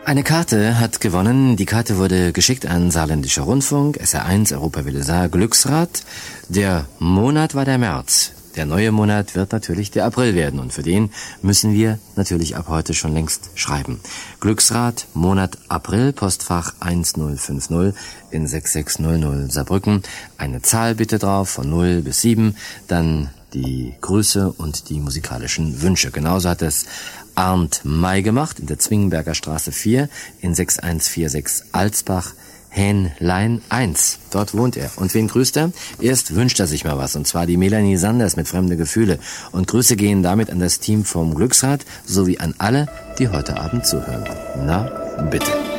Eine Karte hat gewonnen. Die Karte wurde geschickt an Saarländischer Rundfunk, SR1, Europawelle Saar, Glücksrad. Der Monat war der März. Der neue Monat wird natürlich der April werden und für den müssen wir natürlich ab heute schon längst schreiben. Glücksrad, Monat April, Postfach 1050 in 6600 Saarbrücken. Eine Zahl bitte drauf von 0 bis 7, dann die Grüße und die musikalischen Wünsche. Genauso hat es Arndt May gemacht in der Zwingenberger Straße 4 in 6146 Alsbach, Hähnlein 1. Dort wohnt er. Und wen grüßt er? Erst wünscht er sich mal was, und zwar die Melanie Sanders mit Fremde Gefühle. Und Grüße gehen damit an das Team vom Glücksrad sowie an alle, die heute Abend zuhören. Na, bitte.